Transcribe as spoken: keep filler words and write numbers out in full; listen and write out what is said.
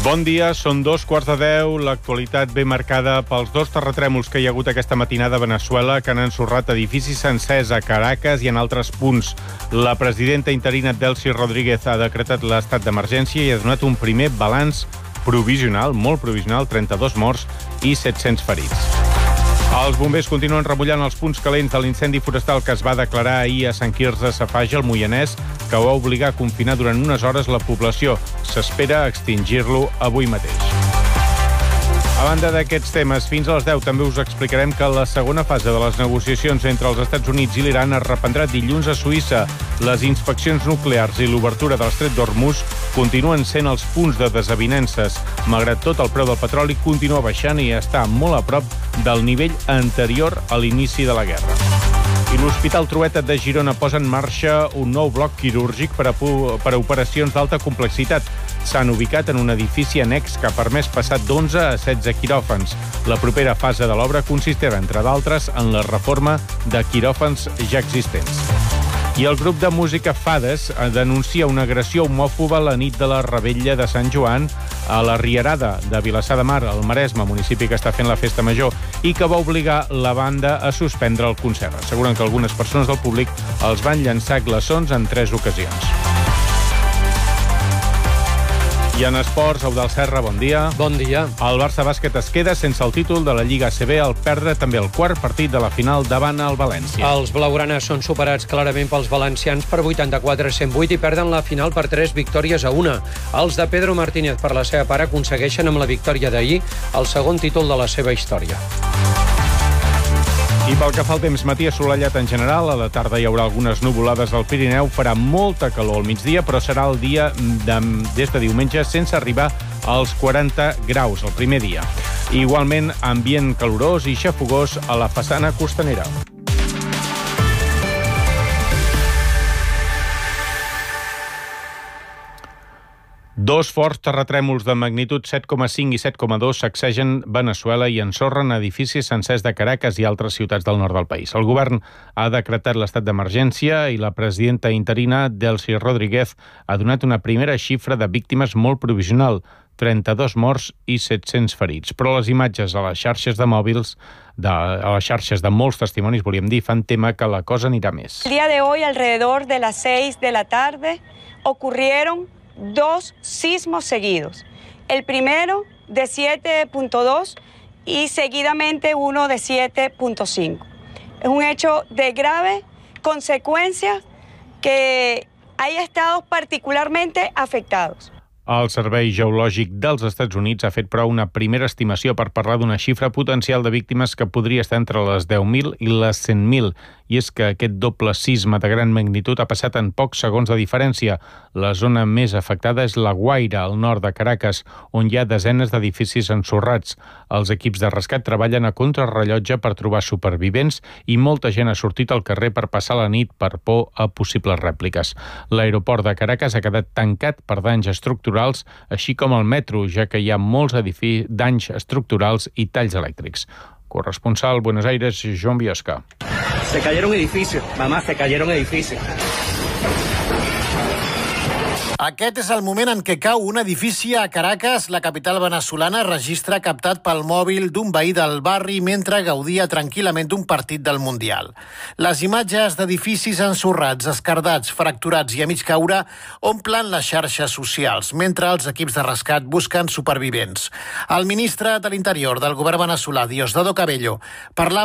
Bon dia, són dos quarts de deu. L'actualitat ve marcada pels dos terratrèmols que hi ha hagut aquesta matinada a Veneçuela que han ensorrat edificis sencers a Caracas i en altres punts. La presidenta interina Delcy Rodríguez ha decretat l'estat d'emergència i ha donat un primer balanç provisional, molt provisional, trenta-dos morts i set-cents ferits. Els bombers continuen remullant els punts calents de l'incendi forestal que es va declarar ahir a Sant Quirze Safaja, al Moianès, que va obligar a confinar durant unes hores la població. S'espera extingir-lo avui mateix. A banda d'aquests temes, fins a les deu també us explicarem que la segona fase de les negociacions entre els Estats Units i l'Iran es reprendrà dilluns a Suïssa. Les inspeccions nuclears i l'obertura de l'estret d'Hormuz continuen sent els punts de desavinences. Malgrat tot, el preu del petroli continua baixant i està molt a prop del nivell anterior a l'inici de la guerra. I l'Hospital Trueta de Girona posa en marxa un nou bloc quirúrgic per a, per a operacions d'alta complexitat. S'han ubicat en un edifici annex que ha permès passar d'onze a setze quiròfans. La propera fase de l'obra consistirà, entre d'altres, en la reforma de quiròfans ja existents. I el grup de música Fades denuncia una agressió homòfoba la nit de la Revetlla de Sant Joan a la Rierada de Vilassar de Mar, al Maresme, municipi que està fent la festa major, i que va obligar la banda a suspendre el concert. Asseguren que algunes persones del públic els van llançar glaçons en tres ocasions. I en esports, Eudald Serra, bon dia. Bon dia. El Barça Bàsquet es queda sense el títol de la Lliga A C B al perdre també el quart partit de la final davant el València. Els blaugranes són superats clarament pels valencians per vuitanta-quatre a cent vuit i perden la final per tres victòries a una. Els de Pedro Martínez, per la seva part, aconsegueixen amb la victòria d'ahir el segon títol de la seva història. I pel que fa al temps, matí assolellat en general. A la tarda hi haurà algunes nuvolades al Pirineu. Farà molta calor al migdia, però serà el dia de, des de diumenge sense arribar als quaranta graus el primer dia. Igualment, ambient calorós i xafogós a la façana costanera. Dos forts terratrèmols de magnitud set coma cinc i set coma dos sacsegen Veneçuela i ensorren edificis sencers de Caracas i altres ciutats del nord del país. El govern ha decretat l'estat d'emergència i la presidenta interina Delcy Rodríguez ha donat una primera xifra de víctimes molt provisional, trenta-dos morts i set-cents ferits. Però les imatges a les xarxes de mòbils, de, a les xarxes de molts testimonis, volíem dir, fan tema que la cosa anirà més. El día de hoy, alrededor de las seis de la tarde, ocurrieron dos sismos seguidos. El primero de siete punto dos y seguidamente uno de siete punto cinco. Es un hecho de grave consecuencia que hay estados particularmente afectados. El Servei Geològic dels Estats Units ha fet però una primera estimació per parlar d'una xifra potencial de víctimes que podria estar entre les deu mil i les cent mil. I és que aquest doble sisme de gran magnitud ha passat en pocs segons de diferència. La zona més afectada és la Guaira, al nord de Caracas, on hi ha desenes d'edificis ensorrats. Els equips de rescat treballen a contrarrellotge per trobar supervivents i molta gent ha sortit al carrer per passar la nit per por a possibles rèpliques. L'aeroport de Caracas ha quedat tancat per danys estructurals, així com el metro, ja que hi ha molts edificis, danys estructurals i talls elèctrics. Corresponsal Buenos Aires, Joan Biosca. Se cayeron edificios, mamá, se cayeron edificios. Aquest és el moment en què cau un edifici a Caracas. La capital veneçolana registra captat pel mòbil d'un veí del barri mentre gaudia tranquil·lament d'un partit del Mundial. Les imatges d'edificis ensorrats, esquerdats, fracturats i a mig caure omplen les xarxes socials, mentre els equips de rescat busquen supervivents. El ministre de l'Interior del govern veneçolà, Diosdado Cabello, parlava